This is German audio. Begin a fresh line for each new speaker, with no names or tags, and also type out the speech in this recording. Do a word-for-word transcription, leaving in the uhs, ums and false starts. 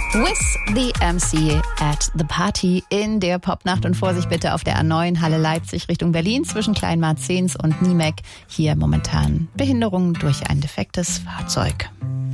With the M C at the Party in der Popnacht. Und Vorsicht bitte auf der A neun Halle Leipzig Richtung Berlin zwischen Kleinmarzens und Niemek. Hier momentan Behinderung durch ein defektes Fahrzeug.